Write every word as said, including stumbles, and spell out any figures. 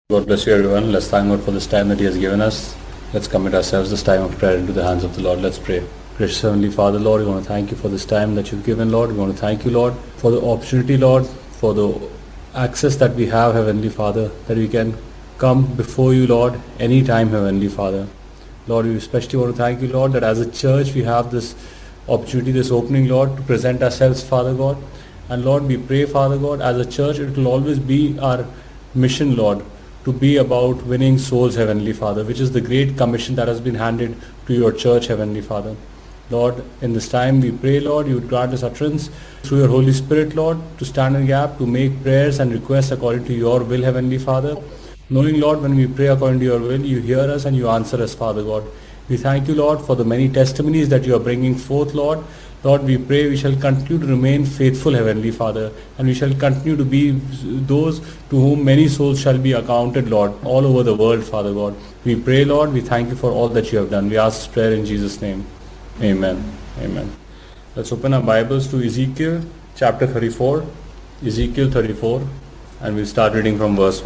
God bless you, everyone. Let's thank God for this time that He has given us. Let's commit ourselves this time of prayer into the hands of the Lord. Let's pray. Gracious Heavenly Father, Lord, we want to thank you for this time that you've given, Lord. We want to thank you, Lord, for the opportunity, Lord, for the access that we have, Heavenly Father, that we can come before you, Lord, anytime, Heavenly Father. Lord, we especially want to thank you, Lord, that as a church we have this opportunity, this opening, Lord, to present ourselves, Father God. And Lord, we pray, Father God, as a church, it will always be our mission, Lord, to be about winning souls, Heavenly Father, which is the great commission that has been handed to your church, Heavenly Father. Lord, in this time we pray, Lord, you would grant us utterance through your Holy Spirit, Lord, to stand in the gap, to make prayers and requests according to your will, Heavenly Father. Knowing, Lord, when we pray according to your will, you hear us and you answer us, Father God. We thank you, Lord, for the many testimonies that you are bringing forth, Lord. Lord, we pray we shall continue to remain faithful, Heavenly Father, and we shall continue to be those to whom many souls shall be accounted, Lord, all over the world, Father God. We pray, Lord, we thank you for all that you have done. We ask this prayer in Jesus' name. Amen. Amen. Let's open our Bibles to Ezekiel chapter thirty-four. Ezekiel thirty-four, and we'll start reading from verse one.